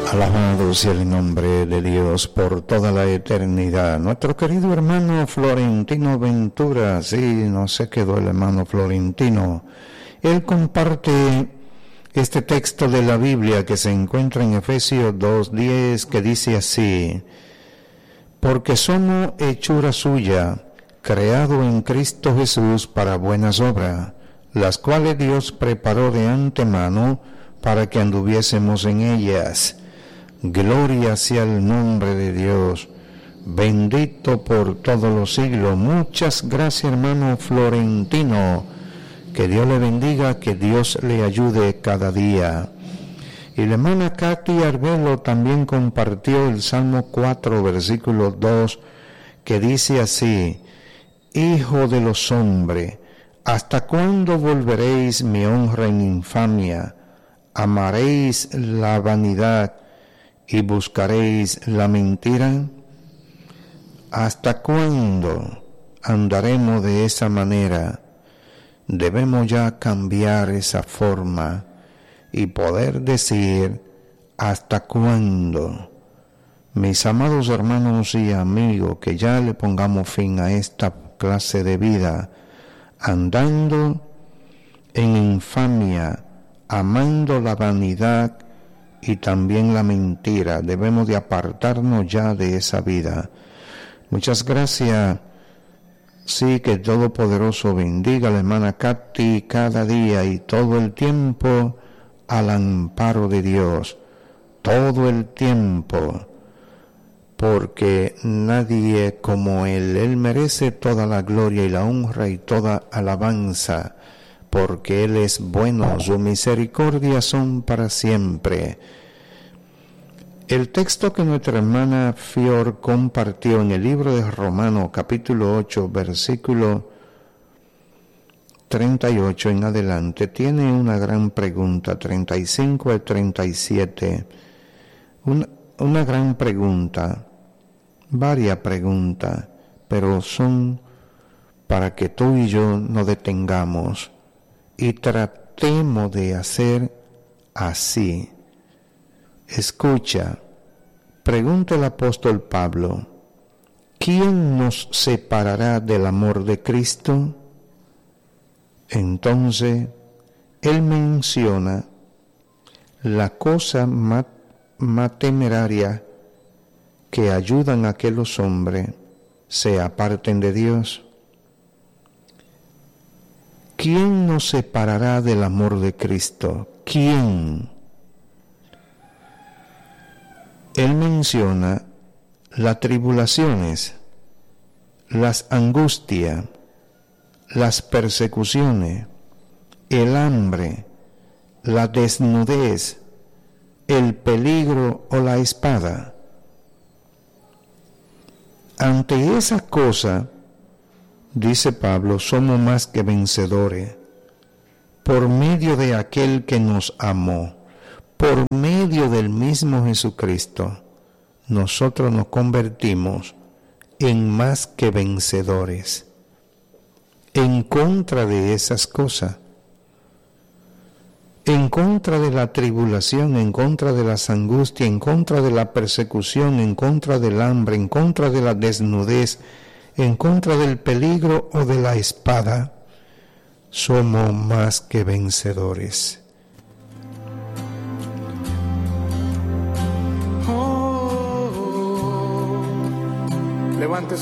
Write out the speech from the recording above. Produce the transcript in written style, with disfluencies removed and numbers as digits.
Alabado sea el nombre de Dios por toda la eternidad. Nuestro querido hermano Florentino Ventura, sí, no se quedó el hermano Florentino. Él comparte este texto de la Biblia que se encuentra en Efesios 2:10, que dice así: porque somos hechura suya, creado en Cristo Jesús para buenas obras, las cuales Dios preparó de antemano para que anduviésemos en ellas. Gloria sea el nombre de Dios, bendito por todos los siglos. Muchas gracias, hermano Florentino, que Dios le bendiga, que Dios le ayude cada día. Y la hermana Katy Arbelo también compartió el Salmo 4, versículo 2, que dice así: Hijo de los hombres, ¿hasta cuándo volveréis mi honra en infamia? ¿Amaréis la vanidad y buscaréis la mentira? ¿Hasta cuándo andaremos de esa manera? Debemos ya cambiar esa forma y poder decir: ¿hasta cuándo? Mis amados hermanos y amigos, que ya le pongamos fin a esta clase de vida, andando en infamia, amando la vanidad y también la mentira. Debemos de apartarnos ya de esa vida. Muchas gracias. Sí, que el Todopoderoso bendiga a la hermana Katy cada día y todo el tiempo al amparo de Dios. Todo el tiempo. Porque nadie como Él. Él merece toda la gloria y la honra y toda alabanza. Porque Él es bueno, su misericordia son para siempre. El texto que nuestra hermana Fior compartió en el libro de Romanos, capítulo 8, versículo 38 en adelante, tiene una gran pregunta, 35 al 37. Una gran pregunta, varias preguntas, pero son para que tú y yo nos detengamos y tratemos de hacer así. Escucha, pregunta el apóstol Pablo: ¿quién nos separará del amor de Cristo? Entonces, él menciona la cosa más temeraria que ayudan a que los hombres se aparten de Dios. ¿Quién nos separará del amor de Cristo? ¿Quién? Él menciona las tribulaciones, las angustias, las persecuciones, el hambre, la desnudez, el peligro o la espada. Ante esa cosa, dice Pablo, somos más que vencedores por medio de aquel que nos amó. Por medio del mismo Jesucristo, nosotros nos convertimos en más que vencedores. En contra de esas cosas, en contra de la tribulación, en contra de las angustias, en contra de la persecución, en contra del hambre, en contra de la desnudez, en contra del peligro o de la espada, somos más que vencedores. Levante